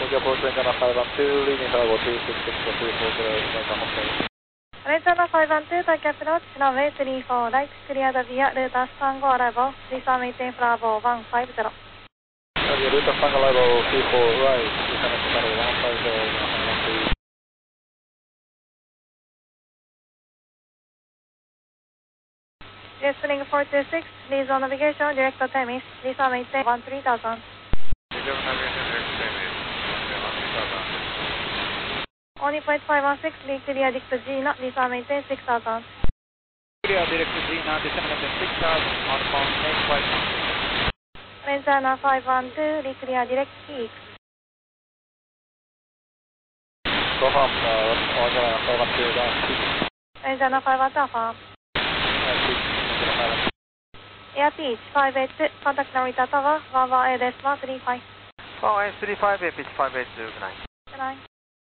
approach Lenzana 512, leaving Fargo 266-240, Lenzana Hostel. Lenzana 512, take approach, runway 34 right, clear the via Delta Tango arrival, please maintain Bravo 150. Delta Tango arrival 34 right, Lieutenant Bravo 150, Yes, Spring 426, please on navigation, direct to Temis, please maintain 13,000. Only point 516, be clear direct to Gina, please maintain 6,000. Clear direct to Gina, descending 6,000, on pound 8516. Lenzana 512, be clear direct peak. Confirm, Lenzana 512, down peak. Lenzana 512, farm. Air Peach 582, contact Narita Tower, 11 ADS 135. 135, Air Peach 582, good night. Good night.